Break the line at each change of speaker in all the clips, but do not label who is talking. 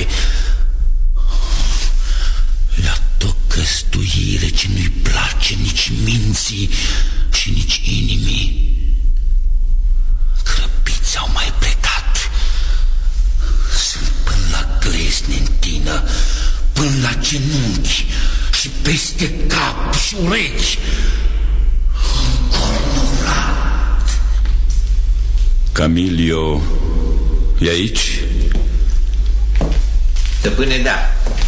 la o căstuire ce nu-i place nici minții și nici inimii. Crăpiți au mai plecat. Sunt până la glesne-ntină, până la genunchi și peste cap și urechi. Cornulat.
Camilio e aici?
Stăpâne, da.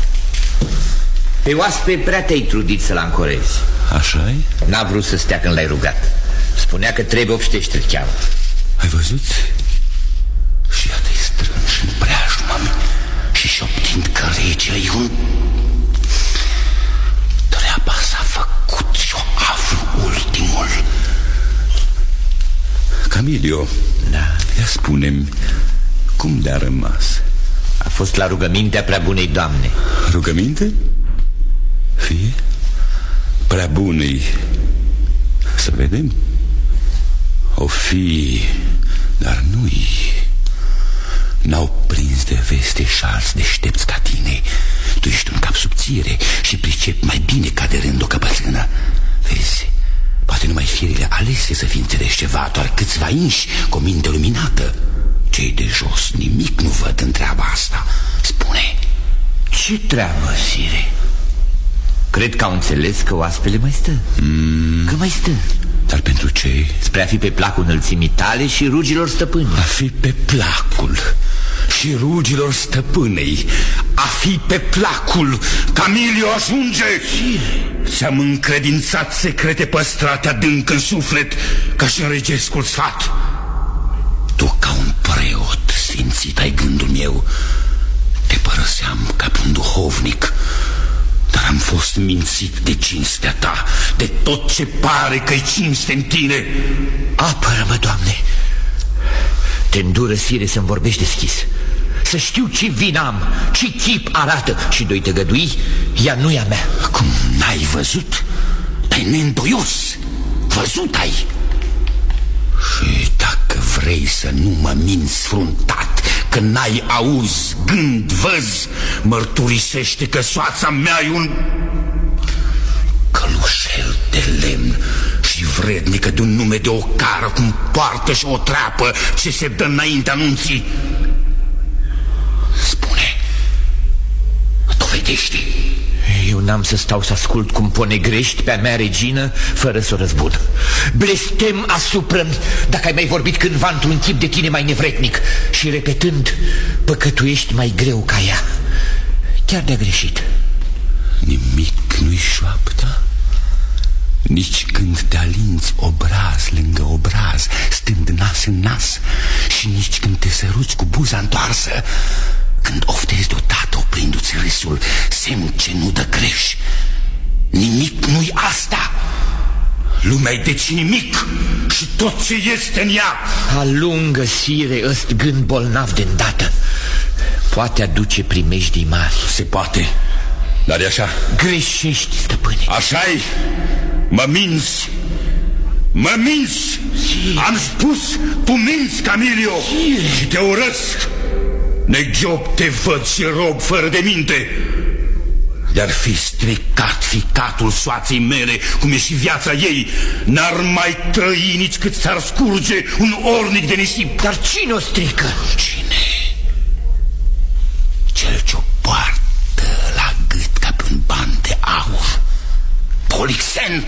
Pe oaspe prea te-ai trudit să-l ancorezi.
Așa-i?
N-a vrut să stea când l-ai rugat. Spunea că trebuie obștește-l cheamă.
Ai văzut?
Și iată-i strânși în preajmă și șoptind că regele-i un... Treaba s-a făcut și o aflu ultimul.
Camilio,
da.
Ia spune-mi, cum de-a rămas?
A fost la rugămintea prea bunei doamne.
Rugăminte? Fie? Prea bunei. Să vedem. O fi, dar nu-i. N-au prins de veste și alți deștepți ca tine. Tu ești un cap subțire și pricepi mai bine ca de rând o căpățână. Vezi, poate numai firile alese să fi înțeles ceva, doar câțiva inși cu o minte luminată. Cei de jos nimic nu văd în treaba asta. Spune,
ce treabă, sire? Cred că au înțeles că oaspele mai stă. Că mai stă.
Dar pentru ce?
Spre a fi pe placul înălțimii tale și rugilor stăpânii.
A fi pe placul și rugilor stăpânei. A fi pe placul. Camilio, ajunge! Ți-am încredințat secrete păstrate adânc în suflet, ca și în regescul sfat.
Tu, ca un preot sfințit, ai gândul meu. Te părăseam ca pe un duhovnic, dar am fost mințit de cinstea ta, de tot ce pare că-i cinste în tine.
Apără-mă, Doamne. Te îndură, sire, să-mi vorbești deschis, să știu ce vin am, ce chip arată. Și doi tăgădui, ea nu e a mea.
Cum, n-ai văzut? Pe neîndoios, văzut ai. Și dacă vrei să nu mă minți fruntat, că n-ai auz, gând, văz, mărturisește că soața mea e un călușel de lemn și vrednică de un nume de ocară, cum poartă și o treapă ce se dă înainte anunții. Spune, dovedește.
Eu n-am să stau să ascult cum ponegrești pe-a mea regină fără să o răzbun. Blestem asupra-mi dacă ai mai vorbit cândva într-un chip de tine mai nevretnic și repetând, păcătuiești mai greu ca ea. Chiar de-a greșit.
Nimic nu-i șoaptă? Nici când te alinți obraz lângă obraz, stând nas în nas, și nici când te săruți cu buza întoarsă, când oftezi deodată oprindu-ți râsul, semn ce nu dă greș. Nimic nu-i asta. Lumea-i deci nimic și tot ce este în ea.
Alungă, sire, ăst gând bolnav de îndată. Poate aduce primejdii mari.
Se poate, dar e așa.
Greșești, stăpâne.
Așa-i. Mă minți. Mă minți. Am spus, tu minți, Camilio. Și te urăsc. Negiob te văd și rob fără de minte. De-ar fi stricat ficatul soaței mele, cum e și viața ei, n-ar mai trăi nici cât s-ar scurge un ornic de nisip.
Dar cine o strică?
Cine? Cel ce-o poartă la gât ca pe un ban de aur. Polixen.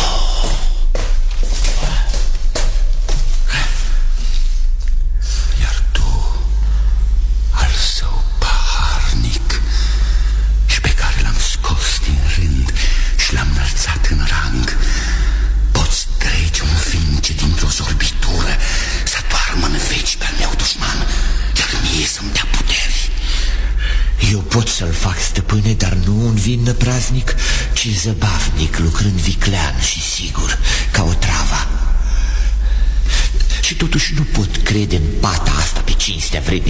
Iar tu, al său paharnic, și pe care l-am scos din rând și l-am înălțat în rang, poți trece un vince dintr-o zorbitură să doarmă în veci pe-al meu dușman, iar mie să-mi dea puteri.
Eu pot să-l fac, stăpâne, dar nu un vin năpraznic, ci zăbavnic, lucrând viclean și sigur, ca o travă. Și totuși nu pot crede în pata asta pe cinstea vrednică